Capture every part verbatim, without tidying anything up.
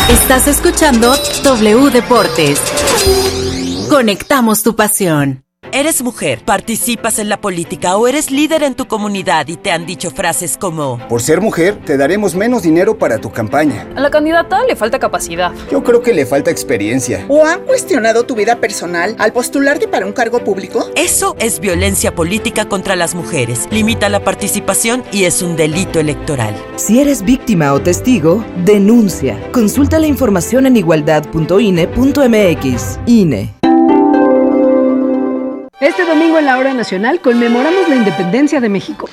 Estás escuchando W Deportes. Conectamos tu pasión. ¿Eres mujer, participas en la política o eres líder en tu comunidad y te han dicho frases como: por ser mujer, te daremos menos dinero para tu campaña? A la candidata le falta capacidad. Yo creo que le falta experiencia. ¿O han cuestionado tu vida personal al postularte para un cargo público? Eso es violencia política contra las mujeres. Limita la participación y es un delito electoral. Si eres víctima o testigo, denuncia. Consulta la información en igualdad punto I N E punto M X. I N E. Este domingo en la Hora Nacional conmemoramos la independencia de México.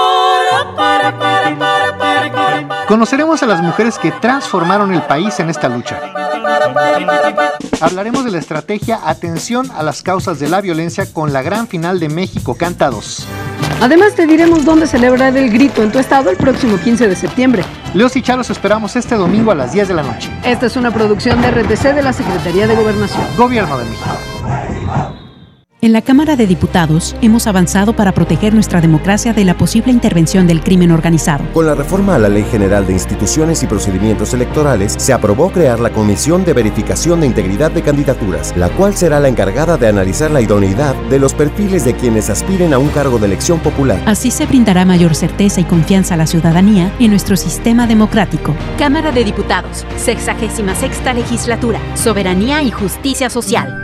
Conoceremos a las mujeres que transformaron el país en esta lucha. Hablaremos de la estrategia Atención a las causas de la violencia con la gran final de México Canta dos. Además te diremos dónde celebrar el grito en tu estado el próximo quince de septiembre. Leos y Chalos esperamos este domingo a las diez de la noche. Esta es una producción de R T C de la Secretaría de Gobernación. Gobierno de México. En la Cámara de Diputados hemos avanzado para proteger nuestra democracia de la posible intervención del crimen organizado. Con la reforma a la Ley General de Instituciones y Procedimientos Electorales, se aprobó crear la Comisión de Verificación de Integridad de Candidaturas, la cual será la encargada de analizar la idoneidad de los perfiles de quienes aspiren a un cargo de elección popular. Así se brindará mayor certeza y confianza a la ciudadanía en nuestro sistema democrático. Cámara de Diputados, sexagésima sexta legislatura, soberanía y justicia social.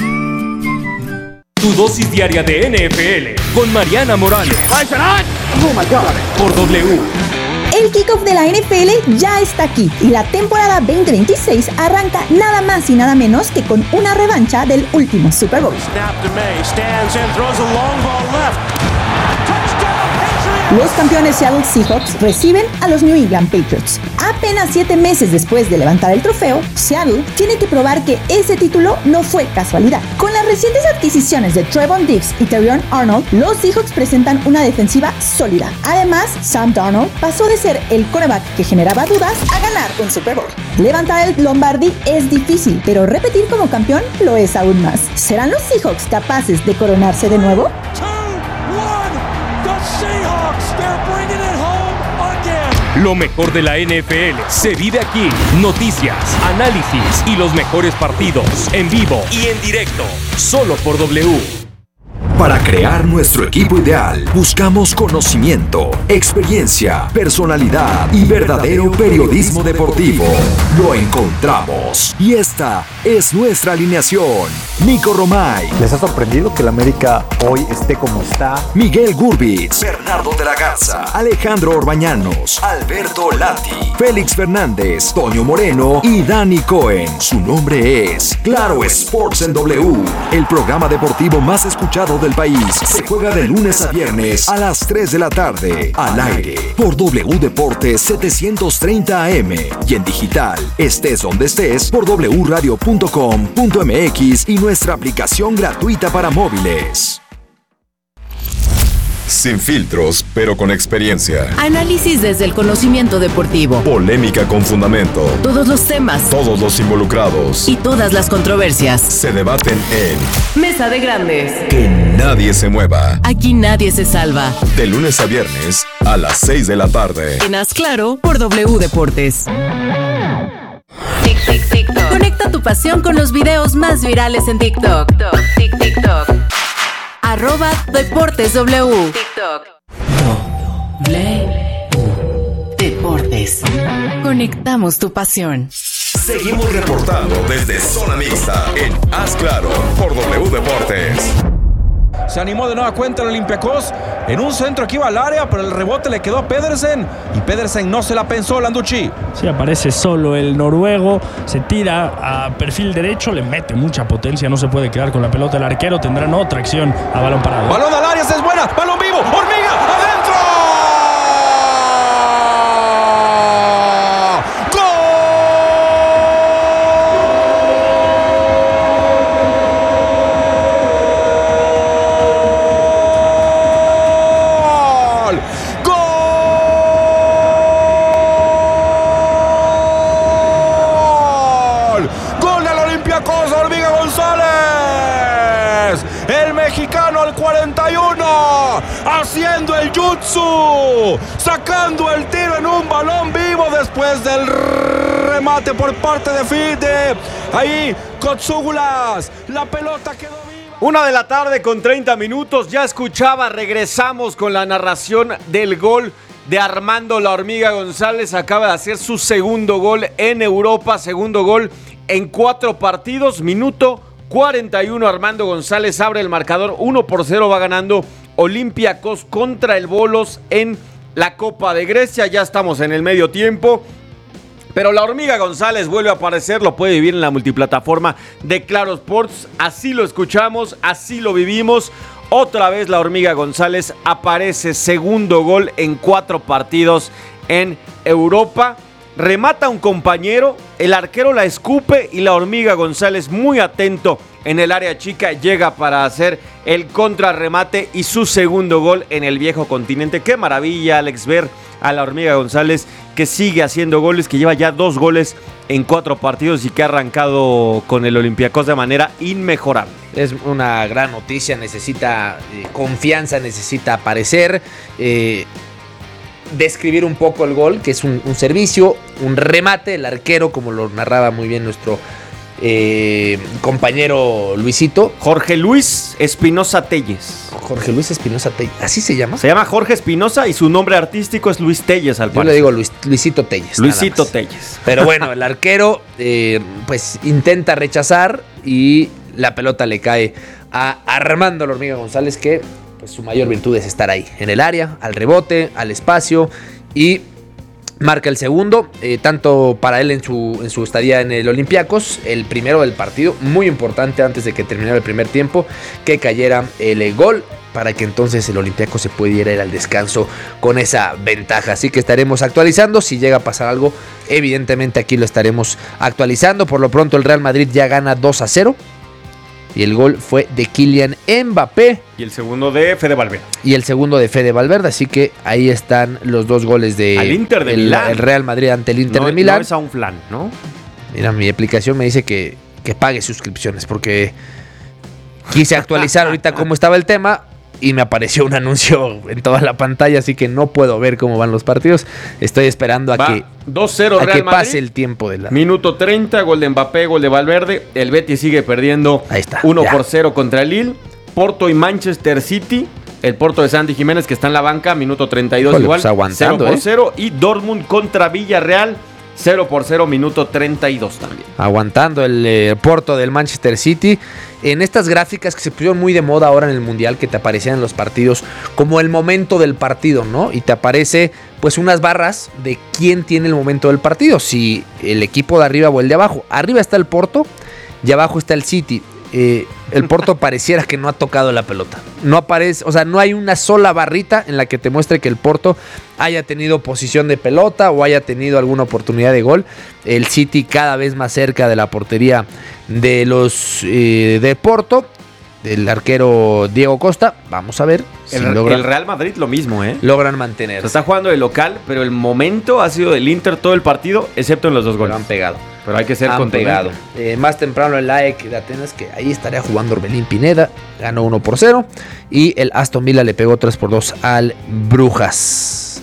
Tu dosis diaria de N F L con Mariana Morales. Oh my God. Por W. El kickoff de la N F L ya está aquí y la temporada veinte veintiséis arranca nada más y nada menos que con una revancha del último Super Bowl. Los campeones Seattle Seahawks reciben a los New England Patriots. Apenas siete meses después de levantar el trofeo, Seattle tiene que probar que ese título no fue casualidad. Con las recientes adquisiciones de Trevon Diggs y Terrion Arnold, los Seahawks presentan una defensiva sólida. Además, Sam Darnold pasó de ser el quarterback que generaba dudas a ganar un Super Bowl. Levantar el Lombardi es difícil, pero repetir como campeón lo es aún más. ¿Serán los Seahawks capaces de coronarse de nuevo? Lo mejor de la N F L se vive aquí. Noticias, análisis y los mejores partidos en vivo y en directo, solo por W. Para crear nuestro equipo ideal, buscamos conocimiento, experiencia, personalidad y verdadero periodismo deportivo. Lo encontramos. Y esta es nuestra alineación. Nico Romay. ¿Les ha sorprendido que el América hoy esté como está? Miguel Gurbitz. Bernardo de la Garza. Alejandro Orbañanos. Alberto Lati. Félix Fernández. Toño Moreno y Dani Cohen. Su nombre es Claro Sports en W. El programa deportivo más escuchado del país. Se juega de lunes a viernes a las tres de la tarde. Al aire por W Deportes setecientos treinta A M y en digital, estés donde estés, por w radio punto com punto m x y nuestra aplicación gratuita para móviles. Sin filtros, pero con experiencia. Análisis desde el conocimiento deportivo. Polémica con fundamento. Todos los temas. Todos los involucrados. Y todas las controversias. Se debaten en Mesa de Grandes. Que nadie se mueva. Aquí nadie se salva. De lunes a viernes a las seis de la tarde. En Haz Claro por W Deportes. Tic, tic, TikTok. Conecta tu pasión con los videos más virales en TikTok. Tic, TikTok. Arroba Deportes W. TikTok. W Deportes. Conectamos tu pasión. Seguimos reportando desde Zona Mixta en Haz Claro por W Deportes. Se animó de nueva cuenta el Olympiacos en un centro que iba al área, pero el rebote le quedó a Pedersen y Pedersen no se la pensó, Landucci. Sí, aparece solo el noruego, se tira a perfil derecho, le mete mucha potencia, no se puede quedar con la pelota el arquero, tendrán otra acción a balón parado. Balón al área, esa es buena, balón vivo, Hormiga, adentro. cuarenta y uno, haciendo el jutsu, sacando el tiro en un balón vivo después del remate por parte de Fide. Ahí, Kotsugulas. La pelota quedó viva. Una de la tarde con treinta minutos. Ya escuchaba, regresamos con la narración del gol de Armando La Hormiga González. Acaba de hacer su segundo gol en Europa. Segundo gol en cuatro partidos. Minuto cuarenta y uno. Armando González abre el marcador. uno por cero va ganando Olympiacos contra el Volos en la Copa de Grecia. Ya estamos en el medio tiempo. Pero La Hormiga González vuelve a aparecer, lo puede vivir en la multiplataforma de Claro Sports. Así lo escuchamos, así lo vivimos. Otra vez La Hormiga González aparece, segundo gol en cuatro partidos en Europa. Remata un compañero, el arquero la escupe y La Hormiga González, muy atento en el área chica, llega para hacer el contrarremate y su segundo gol en el viejo continente. Qué maravilla, Alex, ver a La Hormiga González que sigue haciendo goles, que lleva ya dos goles en cuatro partidos y que ha arrancado con el Olympiacos de manera inmejorable. Es una gran noticia, necesita eh, confianza, necesita aparecer, eh, describir un poco el gol, que es un, un servicio, un remate, el arquero, como lo narraba muy bien nuestro eh, compañero Luisito. Jorge Luis Espinosa Telles. Jorge Luis Espinosa Telles, ¿así se llama? Se llama Jorge Espinosa y su nombre artístico es Luis Telles, al parecer. Yo le digo Luis, Luisito Telles. Luisito Telles. Pero bueno, el arquero eh, pues intenta rechazar y la pelota le cae a Armando La Hormiga González, que pues su mayor virtud es estar ahí, en el área, al rebote, al espacio, y marca el segundo, eh, tanto para él en su, en su estadía en el Olympiacos, el primero del partido, muy importante antes de que terminara el primer tiempo, que cayera el gol, para que entonces el Olympiacos se pudiera ir al descanso con esa ventaja. Así que estaremos actualizando, si llega a pasar algo, evidentemente aquí lo estaremos actualizando. Por lo pronto el Real Madrid ya gana dos a cero. Y el gol fue de Kylian Mbappé. Y el segundo de Fede Valverde. Y el segundo de Fede Valverde. Así que ahí están los dos goles de Al Inter de el, Milán. el Real Madrid ante el Inter no, de Milán. No es a un flan, ¿no? Mira, mi aplicación me dice que, que pague suscripciones, porque quise actualizar ahorita cómo estaba el tema y me apareció un anuncio en toda la pantalla, así que no puedo ver cómo van los partidos. Estoy esperando a Va, que, dos cero a Real que Madrid. pase el tiempo de la... Minuto treinta, gol de Mbappé, gol de Valverde. El Betis sigue perdiendo Ahí está, uno ya. por cero contra el Lille. Porto y Manchester City. El Porto de Santi Jiménez, que está en la banca, minuto treinta y dos. Híjole, igual, pues aguantando, cero por ¿eh? cero. Y Dortmund contra Villarreal, cero por cero, minuto treinta y dos también. Aguantando el eh, Porto del Manchester City. En estas gráficas que se pusieron muy de moda ahora en el Mundial, que te aparecían en los partidos como el momento del partido, ¿no? Y te aparece pues unas barras de quién tiene el momento del partido, si el equipo de arriba o el de abajo. Arriba está el Porto y abajo está el City. Eh, el Porto pareciera que no ha tocado la pelota. No aparece, o sea, no hay una sola barrita en la que te muestre que el Porto haya tenido posición de pelota o haya tenido alguna oportunidad de gol. El City cada vez más cerca de la portería de los eh, de Porto, del arquero Diego Costa. Vamos a ver si El, logran, el Real Madrid lo mismo, ¿eh? logran mantener. Se está jugando de local, pero el momento ha sido del Inter todo el partido, excepto en los dos goles. Han pegado. Pero hay que ser Han contundente. pegado. Eh, más temprano el A E C de Atenas, que ahí estaría jugando Orbelín Pineda, ganó uno por cero. Y el Aston Villa le pegó tres por dos al Brujas.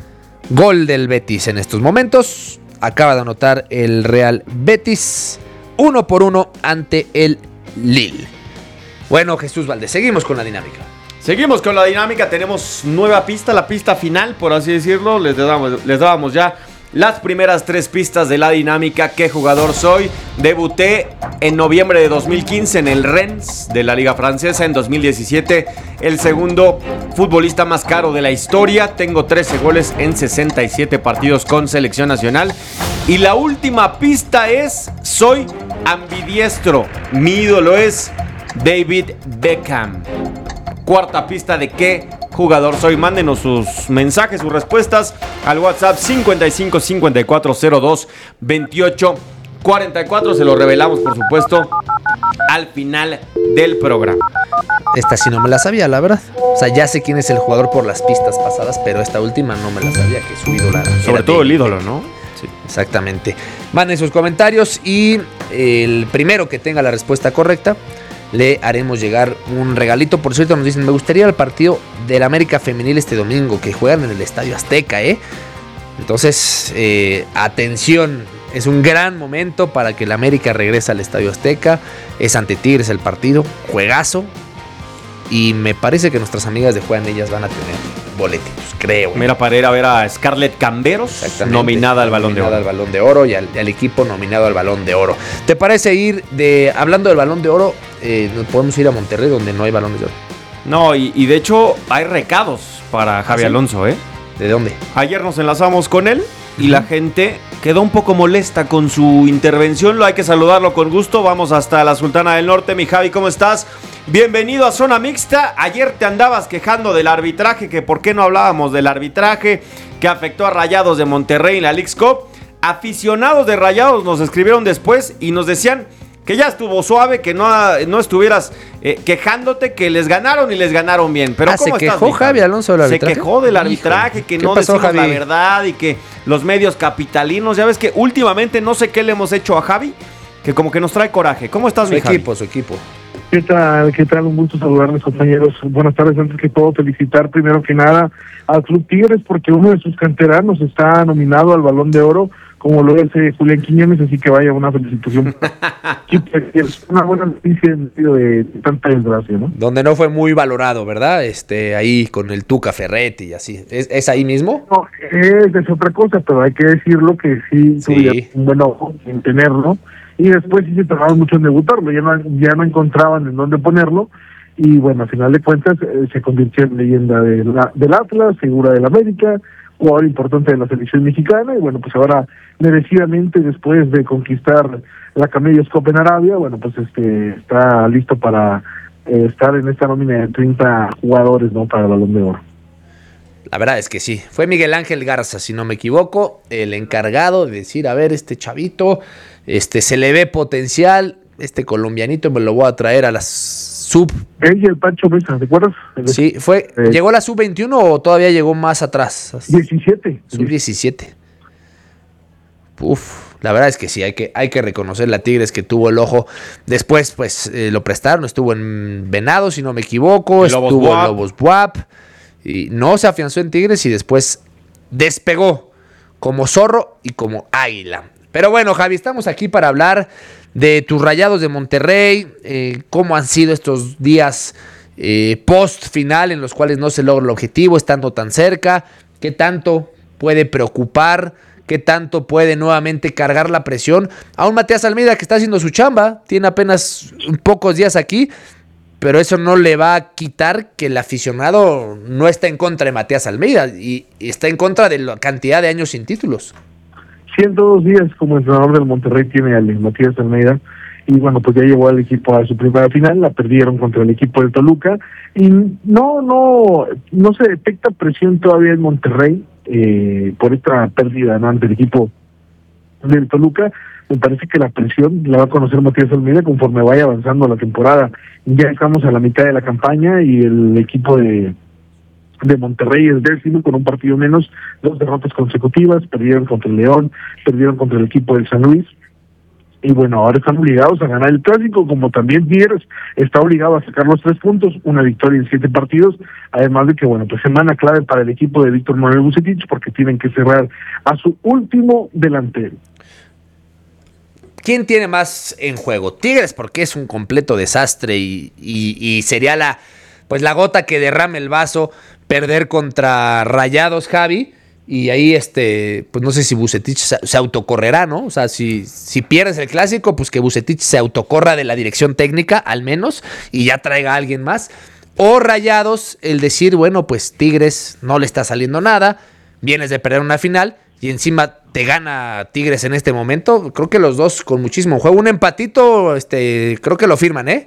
Gol del Betis en estos momentos. Acaba de anotar el Real Betis. Uno por uno ante el Lille. Bueno, Jesús Valdés, seguimos con la dinámica. Seguimos con la dinámica, tenemos nueva pista, la pista final, por así decirlo. Les dábamos, les dábamos ya las primeras tres pistas de la dinámica. ¿Qué jugador soy? Debuté en noviembre de dos mil quince en el Rennes de la Liga Francesa. En dos mil diecisiete, el segundo futbolista más caro de la historia. Tengo trece goles en sesenta y siete partidos con selección nacional. Y la última pista es: soy ambidiestro. Mi ídolo es David Beckham. Cuarta pista de qué jugador soy. Mándenos sus mensajes, sus respuestas al WhatsApp cincuenta y cinco cincuenta y cuatro cero dos veintiocho cuarenta y cuatro. Se lo revelamos, por supuesto, al final del programa. Esta sí no me la sabía, la verdad. O sea, ya sé quién es el jugador por las pistas pasadas, pero esta última no me la sabía, que su ídolo era. Sobre todo el ídolo, ¿no? Sí. Exactamente. Manden sus comentarios y el primero que tenga la respuesta correcta le haremos llegar un regalito. Por cierto, nos dicen: me gustaría el partido del América Femenil este domingo, que juegan en el Estadio Azteca, ¿eh? Entonces, eh, atención, es un gran momento para que el América regrese al Estadio Azteca. Es ante Tigres el partido, juegazo. Y me parece que nuestras amigas de Juegan Ellas van a tener boletitos, creo. Mira, para ir a ver a Scarlett Camberos, nominada al Balón de Oro. Nominada al Balón de Oro y al, al equipo nominado al Balón de Oro. ¿Te parece ir de, hablando del Balón de Oro, eh, nos podemos ir a Monterrey donde no hay Balones de Oro? No, y, y de hecho hay recados para Javi ¿Ah, sí? Alonso, ¿eh? ¿De dónde? Ayer nos enlazamos con él y uh-huh. la gente quedó un poco molesta con su intervención. Lo hay que saludarlo con gusto. Vamos hasta la Sultana del Norte. Mi Javi, ¿cómo estás? Bienvenido a Zona Mixta. Ayer te andabas quejando del arbitraje, que por qué no hablábamos del arbitraje que afectó a Rayados de Monterrey en la Leagues Cup. Aficionados de Rayados nos escribieron después y nos decían que ya estuvo suave, que no, no estuvieras eh, quejándote, que les ganaron y les ganaron bien. Pero ah, ¿cómo se estás, quejó Javi Alonso del arbitraje. Se quejó del arbitraje, Hijo. que no pasó, decimos Javi? la verdad y que los medios capitalinos, ya ves que últimamente no sé qué le hemos hecho a Javi, que como que nos trae coraje. ¿Cómo estás, su mi Javi? equipo, su equipo. ¿Qué tal? ¿Qué tal? Un gusto saludarles, compañeros. Buenas tardes. Antes que todo, felicitar primero que nada al Club Tigres porque uno de sus canteranos está nominado al Balón de Oro, como lo es eh, Julián Quiñones, así que vaya una felicitación. Es una buena noticia en medio de tanta desgracia, ¿no? Donde no fue muy valorado, ¿verdad? Este, ahí con el Tuca Ferretti y así. ¿Es, es ahí mismo? No, es, es otra cosa, pero hay que decirlo que sí, sí. tuvieron un buen ojo en tenerlo. Y después sí se tardaron mucho en debutarlo, ya no, ya no encontraban en dónde ponerlo, y bueno, a final de cuentas eh, se convirtió en leyenda de la, del Atlas, figura del América, jugador importante de la selección mexicana, y bueno, pues ahora merecidamente, después de conquistar la Camellos Cup en Arabia, bueno, pues este está listo para eh, estar en esta nómina de treinta jugadores, ¿no?, para el Balón de Oro. La verdad es que sí. Fue Miguel Ángel Garza, si no me equivoco, el encargado de decir, a ver, este chavito, este se le ve potencial, este colombianito me lo voy a traer a las sub... Él y el Pancho Mesa, ¿te acuerdas? Sí, fue, eh, ¿llegó a la sub veintiuno o todavía llegó más atrás? diecisiete. sub diecisiete. Uf, la verdad es que sí, hay que, hay que reconocerle a Tigres que tuvo el ojo. Después, pues, eh, lo prestaron, estuvo en Venados, si no me equivoco, el estuvo Lobos en Lobos Buap. Y no se afianzó en Tigres y después despegó como zorro y como águila. Pero bueno, Javi, estamos aquí para hablar de tus Rayados de Monterrey, eh, cómo han sido estos días eh, post final en los cuales no se logra el objetivo, estando tan cerca, qué tanto puede preocupar, qué tanto puede nuevamente cargar la presión a un Matías Almeida que está haciendo su chamba, tiene apenas pocos días aquí, pero eso no le va a quitar que el aficionado no está en contra de Matías Almeida y está en contra de la cantidad de años sin títulos. ciento dos días como entrenador del Monterrey tiene al Matías Almeida, y bueno, pues ya llevó al equipo a su primera final, la perdieron contra el equipo del Toluca, y no, no, no se detecta presión todavía en Monterrey eh, por esta pérdida, ¿no?, ante el equipo del Toluca. Me parece que la presión la va a conocer Matías Almeida conforme vaya avanzando la temporada. Ya estamos a la mitad de la campaña y el equipo de, de Monterrey es décimo con un partido menos, dos derrotas consecutivas, perdieron contra el León, perdieron contra el equipo del San Luis. Y bueno, ahora están obligados a ganar el clásico, como también Tigres está obligado a sacar los tres puntos, una victoria en siete partidos, además de que, bueno, pues semana clave para el equipo de Víctor Manuel Vucetich, porque tienen que cerrar a su último delantero. ¿Quién tiene más en juego? Tigres, porque es un completo desastre y, y, y sería la, pues la gota que derrame el vaso perder contra Rayados, Javi. Y ahí, este, pues no sé si Vucetich se, se autocorrerá, ¿no? O sea, si, si pierdes el clásico, pues que Vucetich se autocorra de la dirección técnica, al menos, y ya traiga a alguien más. O Rayados, el decir, bueno, pues Tigres no le está saliendo nada, vienes de perder una final y encima te gana Tigres en este momento. Creo que los dos con muchísimo juego. Un empatito, este, creo que lo firman, ¿eh?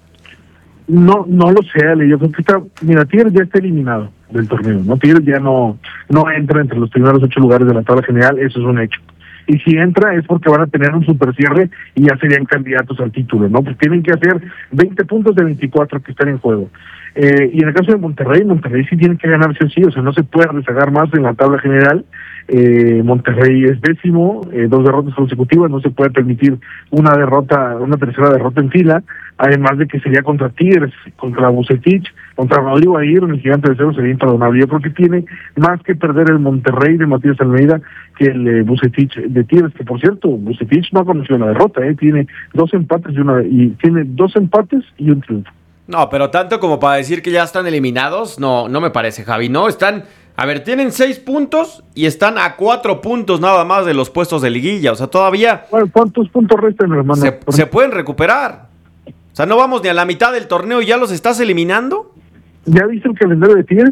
No, no lo sé, Ale. Yo creo que está, mira, Tigres ya está eliminado del torneo, ¿no? Tigres ya no, no entra entre los primeros ocho lugares de la tabla general, eso es un hecho. Y si entra es porque van a tener un super cierre y ya serían candidatos al título, ¿no? Pues tienen que hacer veinte puntos de veinticuatro que están en juego. Eh, y en el caso de Monterrey, Monterrey sí tiene que ganar sí o sí, o sea, no se puede rezagar más en la tabla general. Eh, Monterrey es décimo, eh, dos derrotas consecutivas, no se puede permitir una derrota, una tercera derrota en fila, además de que sería contra Tigres, contra Vucetich, contra Rodrigo Aguirre en el Gigante de Acero sería imperdonable. Yo creo que tiene más que perder el Monterrey de Matías Almeida que el eh, Vucetich de Tigres, que por cierto, Vucetich no ha conocido la derrota, eh, tiene dos empates y una y tiene dos empates y un triunfo. No, pero tanto como para decir que ya están eliminados, no, no me parece, Javi, no, están, a ver, tienen seis puntos y están a cuatro puntos nada más de los puestos de liguilla, o sea, todavía... Bueno, ¿cuántos puntos restan, hermano? Se, se pueden recuperar. O sea, no vamos ni a la mitad del torneo y ya los estás eliminando. ¿Ya viste el calendario de Tigres?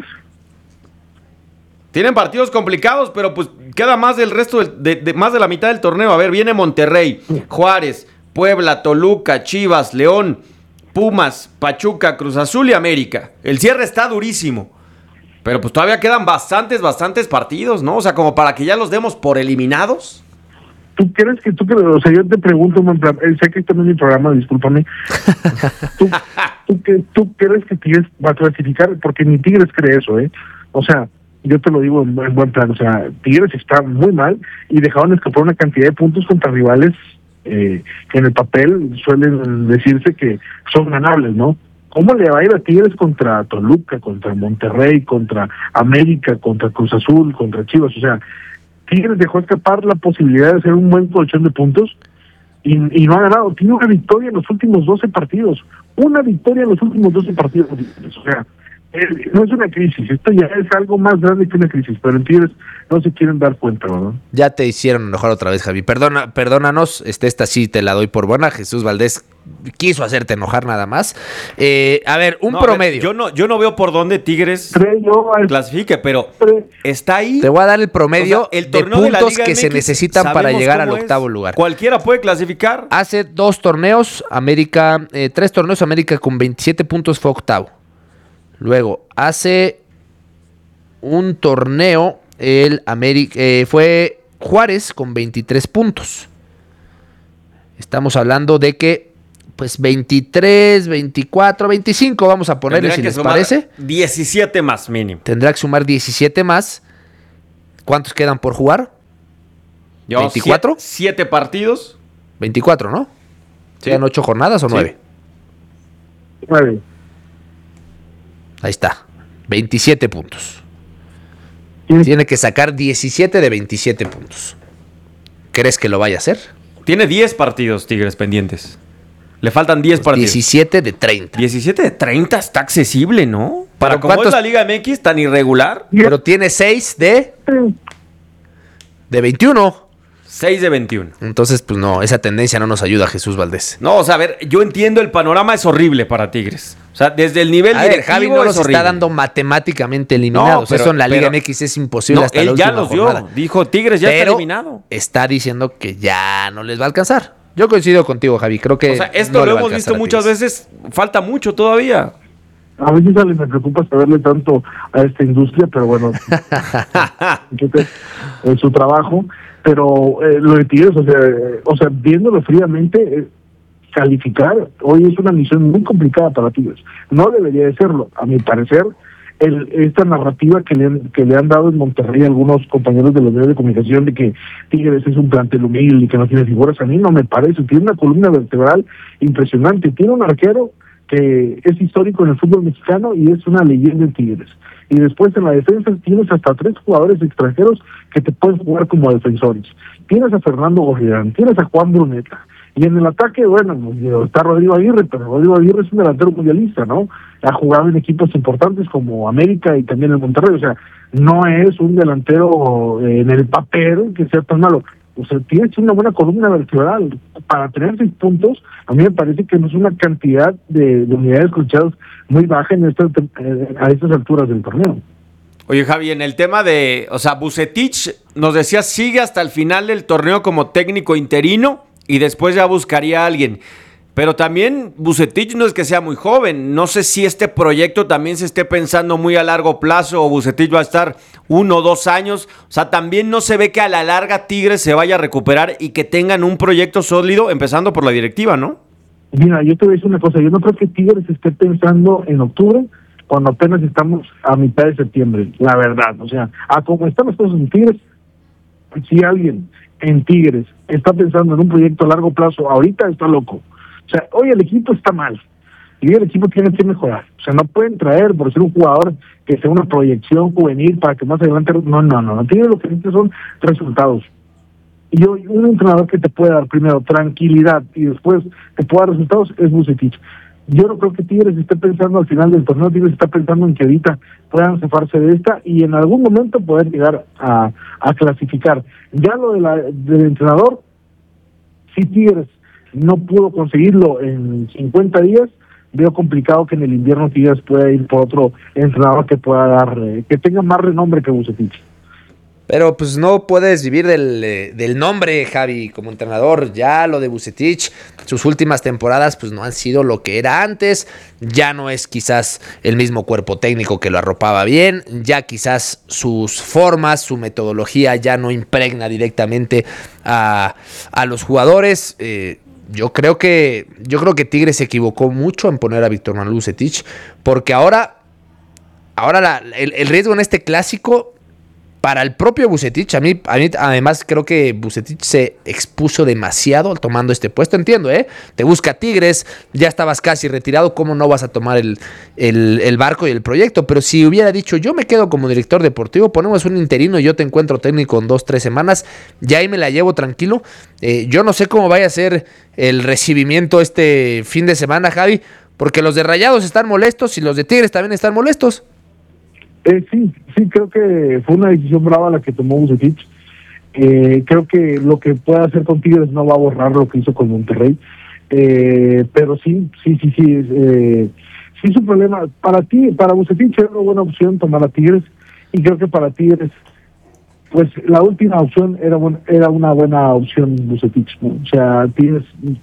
Tienen partidos complicados, pero pues queda más del resto, del, de, de, más de la mitad del torneo. A ver, viene Monterrey, Juárez, Puebla, Toluca, Chivas, León, Pumas, Pachuca, Cruz Azul y América. El cierre está durísimo. Pero pues todavía quedan bastantes, bastantes partidos, ¿no? O sea, como para que ya los demos por eliminados. ¿Tú crees que tú crees? O sea, yo te pregunto, eh, sé que este no es mi programa, discúlpame. ¿Tú, tú, que, ¿Tú crees que Tigres va a clasificar? Porque ni Tigres cree eso, ¿eh? O sea, yo te lo digo en, en buen plan. O sea, Tigres está muy mal y dejaron escapar una cantidad de puntos contra rivales eh, que en el papel suelen decirse que son ganables, ¿no? ¿Cómo le va a ir a Tigres contra Toluca, contra Monterrey, contra América, contra Cruz Azul, contra Chivas? O sea, Tigres dejó escapar la posibilidad de hacer un buen colchón de puntos y, y no ha ganado. Tiene una victoria en los últimos doce partidos. Una victoria en los últimos doce partidos. O sea, eh, no es una crisis. Esto ya es algo más grande que una crisis. Pero en Tigres no se quieren dar cuenta, ¿no? Ya te hicieron enojar otra vez, Javi. Perdona, perdónanos. Este, esta sí te la doy por buena. Jesús Valdés quiso hacerte enojar nada más. Eh, a ver, un no, promedio. Ver, yo no yo no veo por dónde Tigres yo, clasifique, pero está ahí. Te voy a dar el promedio, o sea, el de puntos de que M X se necesitan para llegar al octavo es. lugar. Cualquiera puede clasificar. Hace dos torneos, América, eh, tres torneos, América con veintisiete puntos fue octavo. Luego, hace un torneo, el América eh, fue Juárez con veintitrés puntos. Estamos hablando de que pues veintitrés, veinticuatro, veinticinco vamos a ponerle si les parece. diecisiete más mínimo. Tendrá que sumar diecisiete más. ¿Cuántos quedan por jugar? Yo, ¿veinticuatro? Siete, siete partidos. veinticuatro, ¿no? Sí. ¿Quedan ocho jornadas o sí. nueve? Nueve. Ahí está. veintisiete puntos. Sí. Tiene que sacar diecisiete de veintisiete puntos. ¿Crees que lo vaya a hacer? Tiene diez partidos Tigres pendientes. Le faltan diez partidos. diecisiete de treinta. diecisiete de treinta está accesible, ¿no? Para como ¿cuántos? es la Liga M X tan irregular. Pero tiene seis de... De veintiuno. seis de veintiuno. Entonces, pues no, esa tendencia no nos ayuda, Jesús Valdés. No, o sea, a ver, yo entiendo el panorama es horrible para Tigres. O sea, desde el nivel a ver, directivo Javi no es los horrible. está dando matemáticamente eliminados. No, pero, Eso en la Liga pero, M X es imposible no, hasta él la ya última los jornada. dio. Dijo, Tigres ya pero está eliminado. Está diciendo que ya no les va a alcanzar. Yo coincido contigo, Javi. Creo que o sea, esto no lo hemos visto muchas veces. Falta mucho todavía. A veces Ale, me preocupa saberle tanto a esta industria, pero bueno, es su trabajo. Pero eh, lo de Tigres, o sea, eh, o sea viéndolo fríamente, eh, calificar hoy es una misión muy complicada para Tigres. No debería de serlo, a mi parecer. El, esta narrativa que le, han, que le han dado en Monterrey algunos compañeros de los medios de comunicación de que Tigres es un plantel humilde y que no tiene figuras, a mí no me parece. Tiene una columna vertebral impresionante, tiene un arquero que es histórico en el fútbol mexicano y es una leyenda en Tigres. Y después en la defensa tienes hasta tres jugadores extranjeros que te pueden jugar como defensores. Tienes a Fernando Gorriarán, tienes a Juan Bruneta. Y en el ataque, bueno, está Rodrigo Aguirre, pero Rodrigo Aguirre es un delantero mundialista, ¿no? Ha jugado en equipos importantes como América y también el Monterrey. O sea, no es un delantero en el papel que sea tan malo. O sea, tienes una buena columna vertebral. Para tener seis puntos, a mí me parece que no es una cantidad de, de unidades cruzadas muy baja en esta, a estas alturas del torneo. Oye, Javi, en el tema de, o sea, Vucetich nos decía sigue hasta el final del torneo como técnico interino y después ya buscaría a alguien. Pero también Vucetich no es que sea muy joven. No sé si este proyecto también se esté pensando muy a largo plazo o Vucetich va a estar uno o dos años. O sea, también no se ve que a la larga Tigres se vaya a recuperar y que tengan un proyecto sólido, empezando por la directiva, ¿no? Mira, yo te voy a decir una cosa. Yo no creo que Tigres esté pensando en octubre cuando apenas estamos a mitad de septiembre. La verdad, o sea, a como están las cosas en Tigres, si alguien en Tigres está pensando en un proyecto a largo plazo, ahorita está loco. O sea, hoy el equipo está mal. y el equipo tiene que mejorar. O sea, no pueden traer por ser un jugador que sea una proyección juvenil para que más adelante... No, no, no. Tigres lo que necesita son resultados. Y hoy un entrenador que te puede dar primero tranquilidad y después te puede dar resultados es Vucetich. Yo no creo que Tigres esté pensando al final del torneo, Tigres está pensando en que ahorita puedan zafarse de esta y en algún momento poder llegar a, a clasificar. Ya lo de la, del entrenador, si Tigres no pudo conseguirlo en cincuenta días, veo complicado que en el invierno Tigres pueda ir por otro entrenador que pueda dar, eh, que tenga más renombre que Vucetich. Pero pues no puedes vivir del, eh, del nombre, Javi, como entrenador. Ya lo de Vucetich, sus últimas temporadas pues no han sido lo que era antes. Ya no es quizás el mismo cuerpo técnico que lo arropaba bien. Ya quizás sus formas, su metodología ya no impregna directamente a, a los jugadores. Eh, yo creo que yo creo que Tigres se equivocó mucho en poner a Víctor Manuel Vucetich, porque ahora, ahora la, el, el riesgo en este clásico... Para el propio Vucetich, a mí, a mí además creo que Vucetich se expuso demasiado tomando este puesto. Entiendo, ¿eh? Te busca Tigres, ya estabas casi retirado, ¿cómo no vas a tomar el, el, el barco y el proyecto? Pero si hubiera dicho, yo me quedo como director deportivo, ponemos un interino y yo te encuentro técnico en dos, tres semanas, ya ahí me la llevo tranquilo. Eh, yo no sé cómo vaya a ser el recibimiento este fin de semana, Javi, porque los de Rayados están molestos y los de Tigres también están molestos. Eh, sí, sí, creo que fue una decisión brava la que tomó Vucetich. Eh, creo que lo que pueda hacer con Tigres no va a borrar lo que hizo con Monterrey. Eh, pero sí, sí, sí, sí. Eh, sí, su problema. Para ti, para Vucetich era una buena opción tomar a Tigres. Y creo que para Tigres, pues la última opción era, buen, era una buena opción Vucetich, ¿no? O sea, Tigres...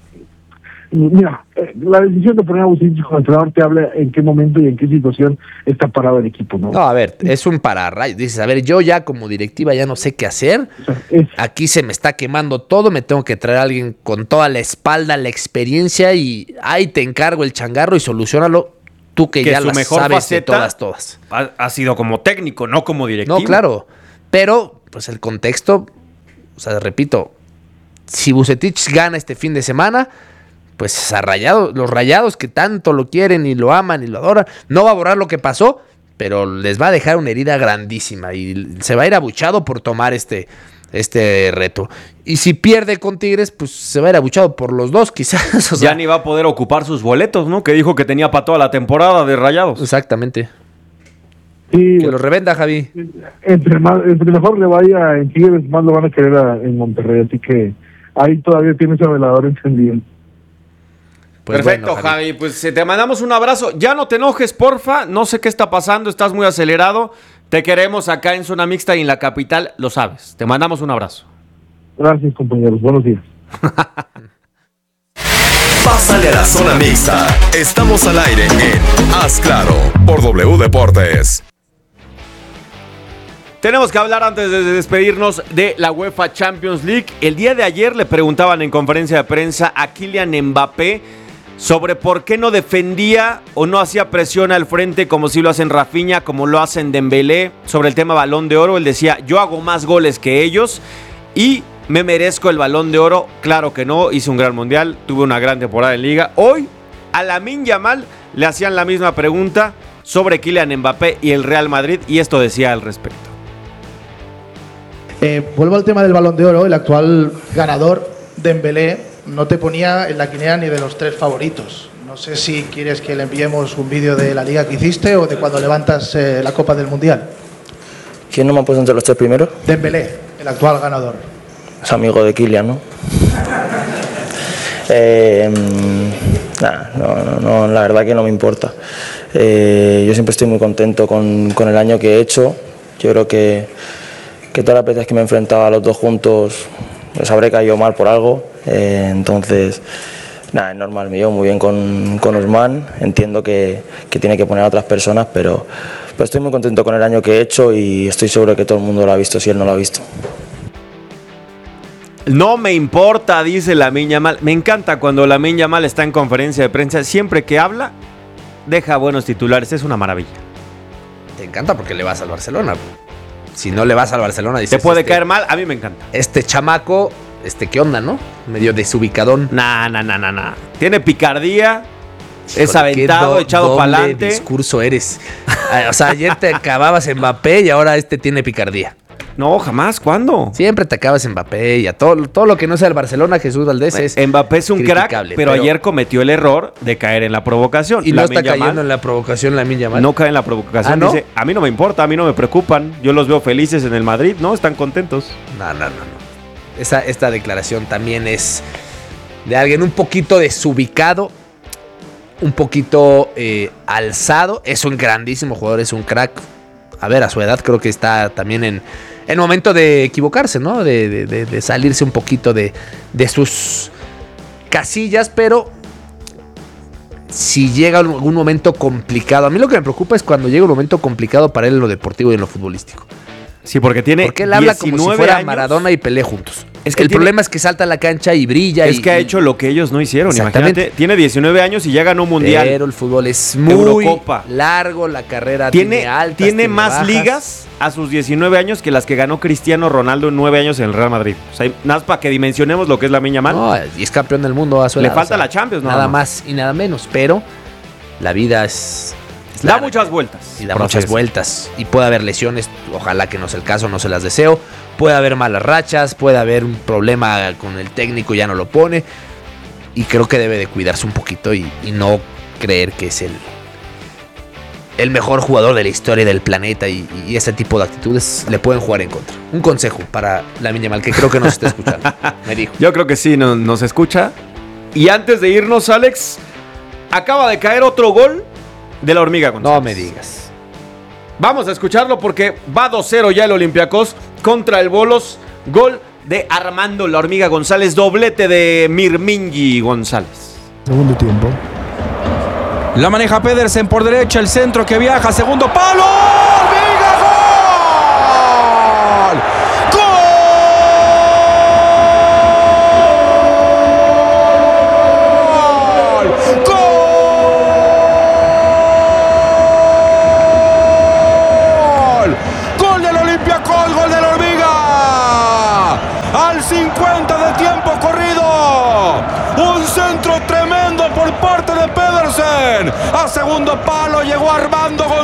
Mira, la decisión de poner a Vucetich como entrenador te habla en qué momento y en qué situación está parado el equipo, ¿no? No, a ver, es un pararrayos. Dices, a ver, yo ya como directiva ya no sé qué hacer. Es... Aquí se me está quemando todo, me tengo que traer a alguien con toda la espalda, la experiencia y ahí te encargo el changarro y solucionalo tú que, que ya lo sabes de todas, todas. Ha, ha sido como técnico, no como directivo. No, claro, pero pues el contexto, o sea, repito, si Vucetich gana este fin de semana... Pues a Rayados, los Rayados que tanto lo quieren y lo aman y lo adoran, no va a borrar lo que pasó, pero les va a dejar una herida grandísima y se va a ir abuchado por tomar este, este reto. Y si pierde con Tigres, pues se va a ir abuchado por los dos, quizás. O sea, ya ni va a poder ocupar sus boletos, ¿no? Que dijo que tenía para toda la temporada de Rayados. Exactamente. Sí, que lo revenda, Javi. Entre, más, entre mejor le vaya en Tigres, más lo van a querer a, en Monterrey, así que ahí todavía tiene ese velador encendido. Pues perfecto, bueno, Javi. Javi, pues te mandamos un abrazo. Ya no te enojes, porfa. No sé qué está pasando, estás muy acelerado. Te queremos acá en Zona Mixta y en la capital, lo sabes. Te mandamos un abrazo. Gracias, compañeros. Buenos días. Pásale a la Zona Mixta. Estamos al aire en Haz Claro por W Deportes. Tenemos que hablar antes de despedirnos de la UEFA Champions League. El día de ayer le preguntaban en conferencia de prensa a Kylian Mbappé sobre por qué no defendía o no hacía presión al frente como si lo hacen Rafinha, como lo hacen Dembélé, sobre el tema Balón de Oro. Él decía, yo hago más goles que ellos y me merezco el Balón de Oro. Claro que no, hice un gran mundial, tuve una gran temporada en Liga. Hoy a Lamine Yamal le hacían la misma pregunta sobre Kylian Mbappé y el Real Madrid y esto decía al respecto. Eh, vuelvo al tema del Balón de Oro. El actual ganador, Dembélé, no te ponía en la quiniela ni de los tres favoritos. No sé si quieres que le enviemos un vídeo de la liga que hiciste o de cuando levantas eh, la Copa del Mundial. ¿Quién no me ha puesto entre los tres primeros? Dembélé, el actual ganador. Es amigo de Kylian, ¿no? eh, nah, no, no, no, la verdad que no me importa. Eh, yo siempre estoy muy contento con, con el año que he hecho. Yo creo que, que todas las veces que me he enfrentado a los dos juntos les habré caído mal por algo. Eh, entonces, nada, es normal, me llevo muy bien con, con Usman, entiendo que, que tiene que poner a otras personas, pero, pero estoy muy contento con el año que he hecho y estoy seguro de que todo el mundo lo ha visto si él no lo ha visto. No me importa, dice Lamine Yamal. Me encanta cuando Lamine Yamal está en conferencia de prensa, siempre que habla, deja buenos titulares, es una maravilla. Te encanta porque le vas al Barcelona. Si no le vas al Barcelona, dices, te puede este, caer mal, a mí me encanta. Este chamaco... Este, ¿qué onda, no? Medio desubicadón. Nah, nah, nah, nah, nah. Tiene picardía, Es aventado, do, echado para adelante. Discurso eres. O sea, ayer te acababas en Mbappé y ahora este tiene picardía. No, jamás, ¿cuándo? Siempre te acabas en Mbappé y a todo, todo lo que no sea el Barcelona, Jesús Valdés es Mbappé es un crack, pero, pero ayer cometió el error de caer en la provocación. Y no está cayendo en la provocación Lamine Yamal. No cae en la provocación. ¿Ah, no? Dice, a mí no me importa, a mí no me preocupan. Yo los veo felices en el Madrid, ¿no? Están contentos. No, no, no, no. Esa, esta declaración también es de alguien un poquito desubicado, un poquito eh, alzado. Es un grandísimo jugador, es un crack. A ver, a su edad creo que está también en... En momento de equivocarse, ¿no? De, de, de, de salirse un poquito de, de sus casillas, pero si llega algún momento complicado. A mí lo que me preocupa es cuando llega un momento complicado para él en lo deportivo y en lo futbolístico. Sí, porque tiene Porque él habla como si fuera años. Maradona y Pelé juntos. Es que el tiene, problema es que salta a la cancha y brilla. Es y, que ha hecho lo que ellos no hicieron. Imagínate, tiene diecinueve años y ya ganó un mundial. Pero el fútbol es muy Eurocopa. largo, la carrera tiene, tiene altas, tiene, tiene más bajas. ligas a sus diecinueve años que las que ganó Cristiano Ronaldo en nueve años en el Real Madrid. O sea, nada más para que dimensionemos lo que es Lamine Yamal. No, y es campeón del mundo a su edad. Le falta o sea, la Champions, ¿no? Nada más y nada menos, pero la vida es... Da muchas vueltas. Y da Proceso. muchas vueltas. Y puede haber lesiones, ojalá que no sea el caso, no se las deseo. Puede haber malas rachas, puede haber un problema con el técnico, ya no lo pone. Y creo que debe de cuidarse un poquito y, y no creer que es el, el mejor jugador de la historia del planeta. Y, y ese tipo de actitudes le pueden jugar en contra. Un consejo para Lamine Yamal, que creo que nos está escuchando. Me dijo. Yo creo que sí, no, nos escucha. Y antes de irnos, Alex, acaba de caer otro gol de la Hormiga González. No me digas. Vamos a escucharlo porque va dos cero ya el Olympiacos contra el Bolos. Gol de Armando la Hormiga González, doblete de Mirmingi González. Segundo tiempo. La maneja Pedersen por derecha, el centro que viaja, segundo palo. ¡Hormiga, gol! ¡Gol! cincuenta de tiempo corrido, un centro tremendo por parte de Pedersen, a segundo palo llegó Armando González.